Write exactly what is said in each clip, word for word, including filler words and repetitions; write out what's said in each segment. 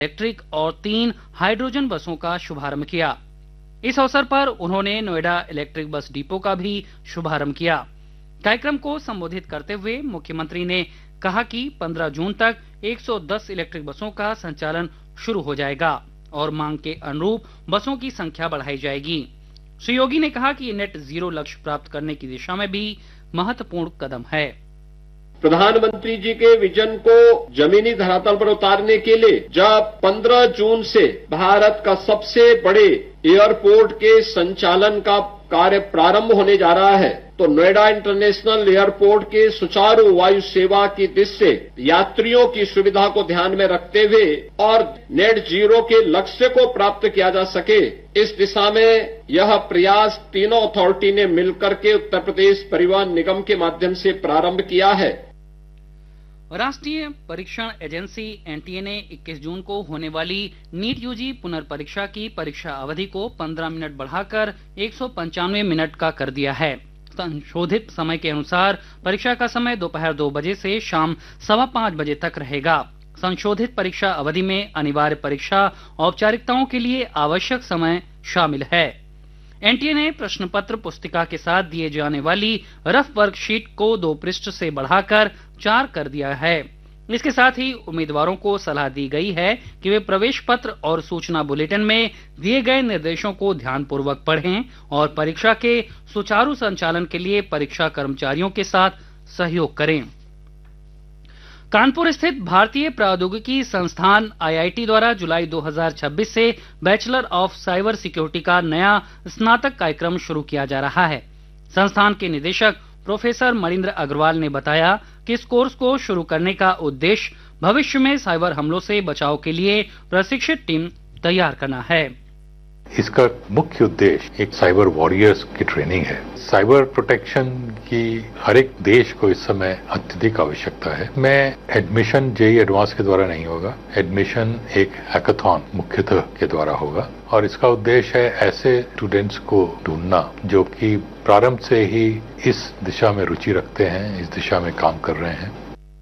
Electric और तीन hydrogen बसों का शुभारंभ किया। इस अवसर पर उन्होंने नोएडा इलेक्ट्रिक बस डिपो का भी शुभारंभ किया। कार्यक्रम को संबोधित करते हुए मुख्यमंत्री ने कहा कि पंद्रह जून तक एक सौ दस इलेक्ट्रिक बसों का संचालन शुरू हो जाएगा और मांग के अनुरूप बसों की संख्या बढ़ाई जाएगी। श्री योगी ने कहा कि ये नेट जीरो लक्ष्य प्राप्त करने की दिशा में भी महत्वपूर्ण कदम है। प्रधानमंत्री जी के विजन को जमीनी धरातल पर उतारने के लिए जब पंद्रह जून से भारत का सबसे बड़े एयरपोर्ट के संचालन का कार्य प्रारंभ होने जा रहा है, तो नोएडा इंटरनेशनल एयरपोर्ट के सुचारू वायु सेवा की दृष्टि से यात्रियों की सुविधा को ध्यान में रखते हुए और नेट जीरो के लक्ष्य को प्राप्त किया जा सके, इस दिशा में यह प्रयास तीनों अथॉरिटी ने मिलकर के उत्तर प्रदेश परिवहन निगम के माध्यम से प्रारंभ किया है। राष्ट्रीय परीक्षण एजेंसी एनटीए ने इक्कीस जून को होने वाली नीट यूजी पुनर्परीक्षा की परीक्षा अवधि को पंद्रह मिनट बढ़ाकर एक सौ पंचानवे मिनट का कर दिया है। संशोधित समय के अनुसार परीक्षा का समय दोपहर दो बजे से शाम सवा पांच बजे तक रहेगा। संशोधित परीक्षा अवधि में अनिवार्य परीक्षा औपचारिकताओं के लिए आवश्यक समय शामिल है। एनटीए ने प्रश्न पत्र पुस्तिका के साथ दिए जाने वाली रफ वर्कशीट को दो पृष्ठ से बढ़ाकर चार कर दिया है। इसके साथ ही उम्मीदवारों को सलाह दी गई है कि वे प्रवेश पत्र और सूचना बुलेटिन में दिए गए निर्देशों को ध्यानपूर्वक पढ़ें और परीक्षा के सुचारू संचालन के लिए परीक्षा कर्मचारियों के साथ सहयोग करें। कानपुर स्थित भारतीय प्रौद्योगिकी संस्थान आईआईटी द्वारा जुलाई दो हज़ार छब्बीस से बैचलर ऑफ साइबर सिक्योरिटी का नया स्नातक कार्यक्रम शुरू किया जा रहा है। संस्थान के निदेशक प्रोफेसर मणिंद्र अग्रवाल ने बताया कि इस कोर्स को शुरू करने का उद्देश्य भविष्य में साइबर हमलों से बचाव के लिए प्रशिक्षित टीम तैयार करना है। इसका मुख्य उद्देश्य एक साइबर वॉरियर्स की ट्रेनिंग है। साइबर प्रोटेक्शन की हर एक देश को इस समय अत्यधिक आवश्यकता है। मैं एडमिशन जेई एडवांस के द्वारा नहीं होगा, एडमिशन एक हैकाथॉन मुख्यतः के द्वारा होगा और इसका उद्देश्य है ऐसे स्टूडेंट्स को ढूंढना जो कि प्रारंभ से ही इस दिशा में रुचि रखते हैं, इस दिशा में काम कर रहे हैं।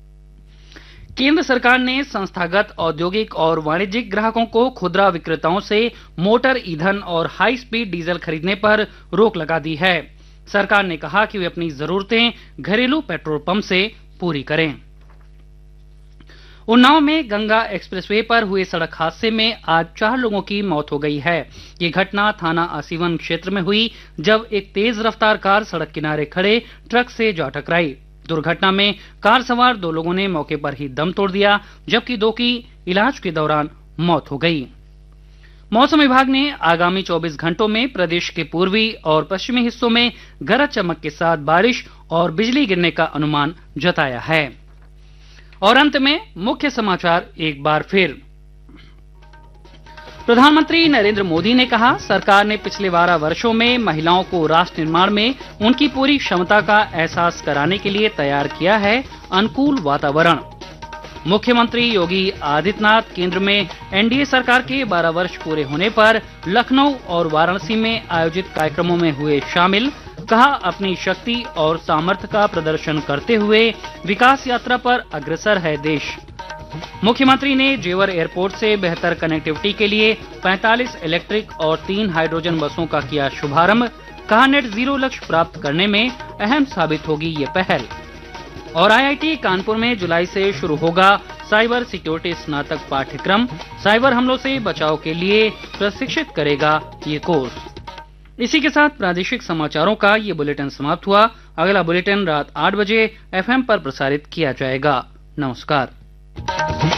केंद्र सरकार ने संस्थागत औद्योगिक और वाणिज्यिक ग्राहकों को खुदरा विक्रेताओं से मोटर ईंधन और हाई स्पीड डीजल खरीदने पर रोक लगा दी है। सरकार ने कहा कि वे अपनी जरूरतें घरेलू पेट्रोल पंप से पूरी करें। उन्नाव में गंगा एक्सप्रेसवे पर हुए सड़क हादसे में आज चार लोगों की मौत हो गई है। ये घटना थाना आसीवन क्षेत्र में हुई जब एक तेज रफ्तार कार सड़क किनारे खड़े ट्रक से जा टकराई। दुर्घटना में कार सवार दो लोगों ने मौके पर ही दम तोड़ दिया, जबकि दो की इलाज के दौरान मौत हो गई। मौसम विभाग ने आगामी चौबीस घंटों में प्रदेश के पूर्वी और पश्चिमी हिस्सों में गरज चमक के साथ बारिश और बिजली गिरने का अनुमान जताया है। और अंत में मुख्य समाचार एक बार फिर। प्रधानमंत्री नरेंद्र मोदी ने कहा, सरकार ने पिछले बारह वर्षों में महिलाओं को राष्ट्र निर्माण में उनकी पूरी क्षमता का एहसास कराने के लिए तैयार किया है अनुकूल वातावरण। मुख्यमंत्री योगी आदित्यनाथ केंद्र में एनडीए सरकार के बारह वर्ष पूरे होने पर लखनऊ और वाराणसी में आयोजित कार्यक्रमों में हुए शामिल। कहा, अपनी शक्ति और सामर्थ्य का प्रदर्शन करते हुए विकास यात्रा पर अग्रसर है देश। मुख्यमंत्री ने जेवर एयरपोर्ट से बेहतर कनेक्टिविटी के लिए पैंतालीस इलेक्ट्रिक और तीन हाइड्रोजन बसों का किया शुभारंभ। कहा, नेट जीरो लक्ष्य प्राप्त करने में अहम साबित होगी ये पहल। और आईआईटी कानपुर में जुलाई से शुरू होगा साइबर सिक्योरिटी स्नातक पाठ्यक्रम। साइबर हमलों से बचाव के लिए प्रशिक्षित करेगा ये कोर्स। इसी के साथ प्रादेशिक समाचारों का ये बुलेटिन समाप्त हुआ। अगला बुलेटिन रात आठ बजे एफएम पर प्रसारित किया जाएगा। नमस्कार।